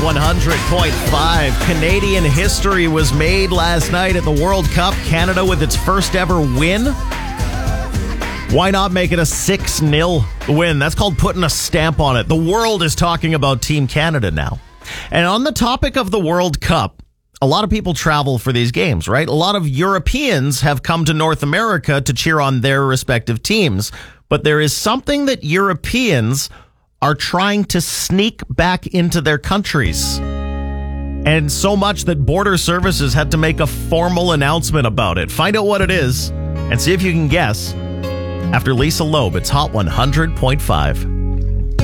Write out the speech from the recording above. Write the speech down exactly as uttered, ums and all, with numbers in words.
one hundred point five. Canadian history was made last night at the World Cup. Canada with its first ever win. Why not make it a six nil win? That's called putting a stamp on it. The world is talking about Team Canada now. And on the topic of the World Cup, a lot of people travel for these games, right? A lot of Europeans have come to North America to cheer on their respective teams. But there is something that Europeans are trying to sneak back into their countries. And so much that Border Services had to make a formal announcement about it. Find out what it is and see if you can guess after Lisa Loeb. It's Hot one hundred point five.